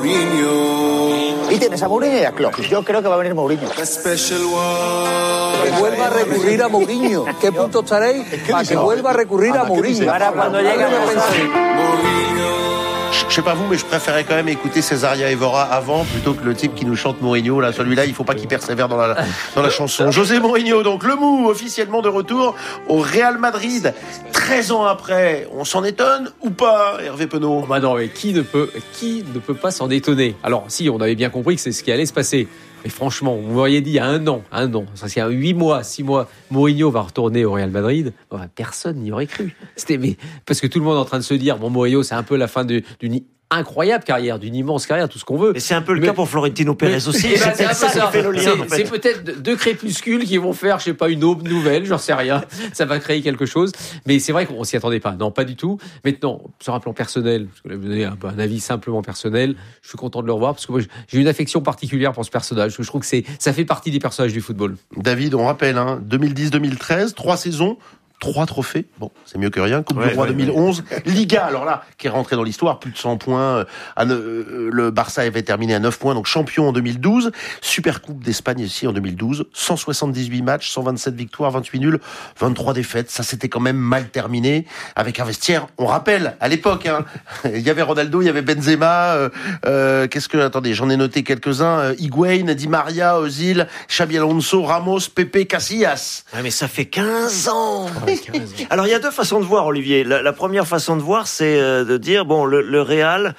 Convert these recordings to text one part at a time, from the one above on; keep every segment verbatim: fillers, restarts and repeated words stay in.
Y tienes a Mourinho y a Klopp. Yo creo que va a venir Mourinho. Que vuelva a recurrir a Mourinho. ¿Qué punto estaréis? Para que vuelva a recurrir a Mourinho. Ahora cuando llegue a Je sais pas vous, mais je préférais quand même écouter Césaria Évora avant plutôt que le type qui nous chante Mourinho. Là, celui-là, il faut pas qu'il persévère dans la, dans la chanson. José Mourinho, donc le mou officiellement de retour au Real Madrid. treize ans après, on s'en étonne ou pas, Hervé Penaud? Bah non, mais qui ne peut, qui ne peut pas s'en étonner? Alors, si, on avait bien compris que c'est ce qui allait se passer. Mais franchement, vous m'auriez dit il y a un an, un an, ça c'est huit mois, six mois, Mourinho va retourner au Real Madrid. Bon, personne n'y aurait cru. C'était, mais, parce que tout le monde est en train de se dire, bon, Mourinho, c'est un peu la fin de, d'une incroyable carrière, d'une immense carrière, tout ce qu'on veut. Et c'est un peu le mais, cas pour Florentino Pérez mais, aussi. C'est, c'est, c'est, ça ça, qui fait le lien, c'est, en fait. c'est peut-être deux crépuscules qui vont faire, je sais pas, une aube nouvelle, j'en sais rien. Ça va créer quelque chose. Mais c'est vrai qu'on s'y attendait pas. Non, pas du tout. Maintenant, sur un plan personnel, parce que vous avez un, un avis simplement personnel, je suis content de le revoir parce que moi, j'ai une affection particulière pour ce personnage. Je trouve que c'est, ça fait partie des personnages du football. David, on rappelle, hein, deux mille dix deux mille treize, trois saisons. Trois trophées, bon, c'est mieux que rien. Coupe ouais, du Roi ouais, deux mille onze, ouais. Liga, alors là, qui est rentré dans l'histoire, plus de cent points. À ne, le Barça avait terminé à neuf points, donc champion en deux mille douze. Super Coupe d'Espagne aussi en deux mille douze. cent soixante-dix-huit matchs, cent vingt-sept victoires, vingt-huit nuls, vingt-trois défaites. Ça, c'était quand même mal terminé. Avec un vestiaire, on rappelle, à l'époque, hein, il y avait Ronaldo, il y avait Benzema. Euh, euh, qu'est-ce que, attendez, j'en ai noté quelques-uns. Euh, Higuaín, Di Maria, Ozil, Xabi Alonso, Ramos, Pepe, Casillas. Ah, mais ça fait quinze ans. Alors il y a deux façons de voir, Olivier. La, la première façon de voir, c'est euh, de dire bon, le, le Real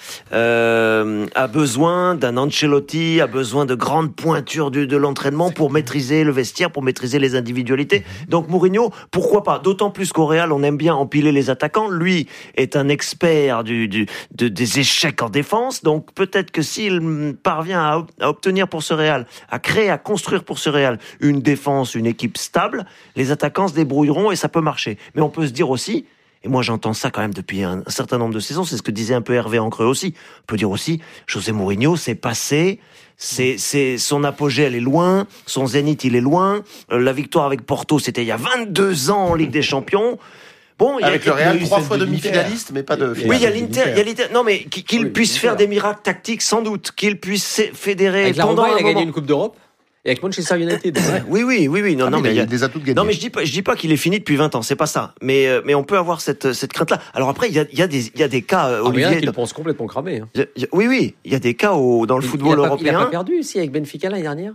euh, a besoin d'un Ancelotti, a besoin de grandes pointures du, de l'entraînement pour maîtriser le vestiaire, pour maîtriser les individualités. Donc Mourinho, pourquoi pas? D'autant plus qu'au Real, on aime bien empiler les attaquants. Lui est un expert du, du, de, des échecs en défense. Donc peut-être que s'il parvient à, à obtenir pour ce Real, à créer, à construire pour ce Real une défense, une équipe stable, les attaquants se débrouilleront et ça peut marcher. Mais on peut se dire aussi, et moi j'entends ça quand même depuis un, un certain nombre de saisons, c'est ce que disait un peu Hervé en creux aussi, on peut dire aussi, José Mourinho, c'est passé, c'est, c'est, son apogée elle est loin, son zénith il est loin, euh, la victoire avec Porto c'était il y a vingt-deux ans en Ligue des Champions. Bon, il y a, avec le Real, trois fois demi-finaliste, mais pas de finale. Oui, il y a l'Inter, il y a l'Inter. Non, mais qu'il oui, puisse faire des miracles tactiques, sans doute, qu'il puisse fédérer avec la pendant Roma, un il a moment. gagné une Coupe d'Europe. Et avec Manchester United. Ouais. Oui, oui, oui, oui. Non, ah, non, mais, mais il y a des atouts de gagner. Non, mais je dis pas, je dis pas qu'il est fini depuis vingt ans. C'est pas ça. Mais, euh, mais on peut avoir cette, cette crainte-là. Alors après, il y a, il y a des, il y a des cas, euh, Ah, Olivier. il y en a qui le pensent complètement cramé. Hein. Il y a, il y a, oui, oui. Il y a des cas au, dans le il, football il a pas, européen. Il a pas perdu, si, avec Benfica l'année dernière.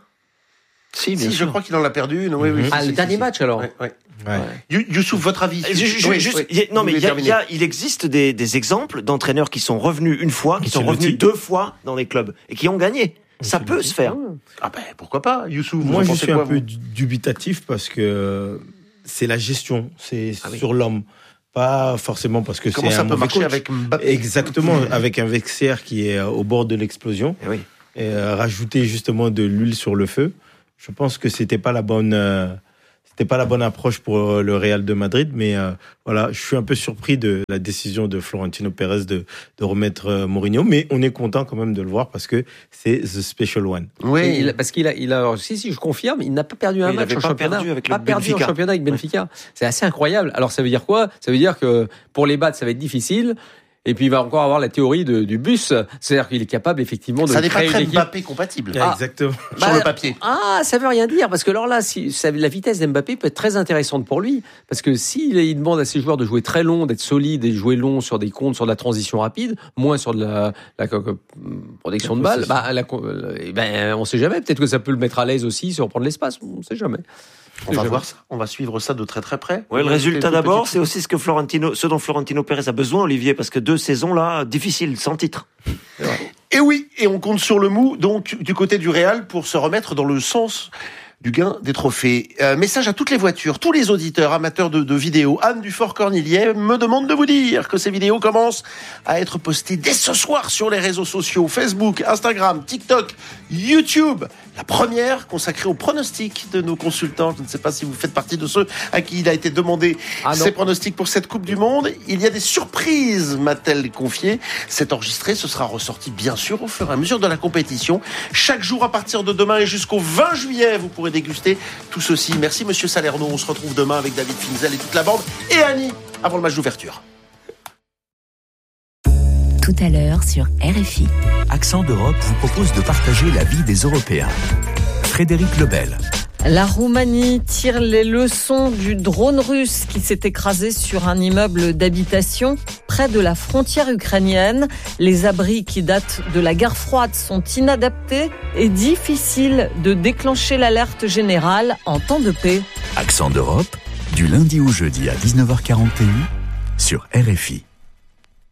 Si, bien si, sûr. je crois qu'il en a perdu une. Oui, oui. Ah, si, le si, dernier si, match, alors. Ouais, ouais. Ouais. Ouais. Youssouf, votre avis? Juste, oui, juste, oui. y a, non, mais il y a, il y a, il existe des, des exemples d'entraîneurs qui sont revenus une fois, qui sont revenus deux fois dans les clubs et qui ont gagné. Ça peut se faire. Ah ben pourquoi pas, Youssouf. Moi, je suis quoi, un peu vous dubitatif parce que c'est la gestion, c'est ah oui. sur l'homme, pas forcément parce que Comment c'est ça un peut mauvais marcher coach. avec Mbappé? Exactement, avec un vestiaire qui est au bord de l'explosion. Et oui. Et euh, rajouter justement de l'huile sur le feu. Je pense que c'était pas la bonne. Euh, C'était pas la bonne approche pour le Real de Madrid, mais euh, voilà, je suis un peu surpris de la décision de Florentino Pérez de, de remettre euh, Mourinho, mais on est content quand même de le voir parce que c'est the special one. Oui, il, parce qu'il a, il a, si si, je confirme, il n'a pas perdu un oui, match il en pas championnat, perdu avec pas le perdu Benfica. en championnat avec Benfica. Ouais. C'est assez incroyable. Alors ça veut dire quoi? Ça veut dire que pour les battre, ça va être difficile. Et puis il va encore avoir la théorie de, du bus, c'est-à-dire qu'il est capable effectivement de ça créer n'est pas très une équipe. Mbappé compatible. Ah, exactement. Sur bah, le papier. Ah, ça veut rien dire parce que alors là, si, ça, la vitesse d'Mbappé peut être très intéressante pour lui parce que s'il il demande à ses joueurs de jouer très long, d'être solide et de jouer long sur des comptes, sur de la transition rapide, moins sur de la, la, la protection de balle, bah, la, ben on sait jamais. Peut-être que ça peut le mettre à l'aise aussi sur prendre l'espace. On sait jamais. On va voir ça, on va suivre ça de très très près. Ouais, le résultat d'abord, c'est aussi ce que Florentino, ce dont Florentino Pérez a besoin, Olivier, parce que deux saisons là, difficiles, sans titre. Et oui, et on compte sur le mou, donc du côté du Real, pour se remettre dans le sens du gain des trophées. Euh, message à toutes les voitures, tous les auditeurs amateurs de, de vidéos. Anne Dufort-Cornillier me demande de vous dire que ces vidéos commencent à être postées dès ce soir sur les réseaux sociaux, Facebook, Instagram, TikTok, YouTube. La première consacrée au pronostic de nos consultants. Je ne sais pas si vous faites partie de ceux à qui il a été demandé ah ces pronostics pour cette Coupe du Monde. Il y a des surprises, m'a-t-elle confié. C'est enregistré, ce sera ressorti bien sûr au fur et à mesure de la compétition. Chaque jour à partir de demain et jusqu'au vingt juillet, vous pourrez déguster tout ceci. Merci Monsieur Salerno. On se retrouve demain avec David Finzel et toute la bande et Annie avant le match d'ouverture. tout à l'heure sur R F I. Accent d'Europe vous propose de partager la vie des Européens. Frédéric Lebel. La Roumanie tire les leçons du drone russe qui s'est écrasé sur un immeuble d'habitation près de la frontière ukrainienne. Les abris qui datent de la guerre froide sont inadaptés et difficile de déclencher l'alerte générale en temps de paix. Accent d'Europe, du lundi au jeudi à dix-neuf heures quarante et un sur R F I.